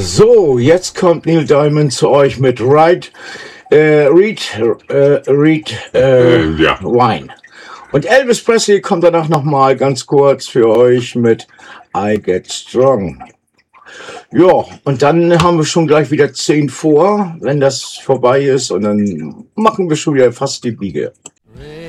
So, jetzt kommt Neil Diamond zu euch mit Read Wine. Und Elvis Presley kommt danach nochmal ganz kurz für euch mit I Get Strong. Ja, und dann haben wir schon gleich wieder 10 vor, wenn das vorbei ist. Und dann machen wir schon wieder fast die Biege.